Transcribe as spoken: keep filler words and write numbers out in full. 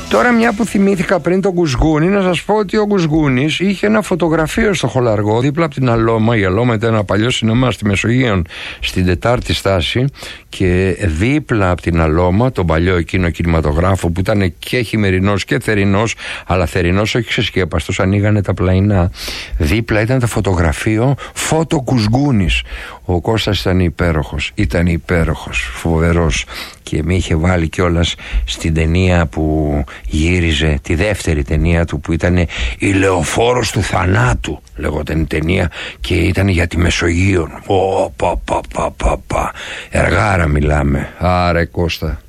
Τώρα, μια που θυμήθηκα πριν τον Κουσγούνη, να σας πω ότι ο Κουσγούνης είχε ένα φωτογραφείο στο Χολαργό, δίπλα από την Αλώμα. Η Αλώμα ήταν ένα παλιό σινεμά στη Μεσογείο, στην τετάρτη στάση, και δίπλα από την Αλώμα, τον παλιό εκείνο κινηματογράφο που ήταν και χειμερινός και θερινός, αλλά θερινός όχι ξεσκέπαστος, ανοίγανε τα πλαϊνά. Δίπλα ήταν το φωτογραφείο Φώτο Κουσγούνης. Ο Κώστας ήταν υπέροχος, ήταν υπέροχος, φοβερός, και με είχε βάλει κιόλας στην ταινία που γύριζε, τη δεύτερη ταινία του, που ήταν η Λεωφόρος του Θανάτου, λεγόταν η ταινία, και ήταν για τη Μεσογείο. Ω, πα, πα, πα, πα, πα. Εργάρα μιλάμε. Άρα Κώστα.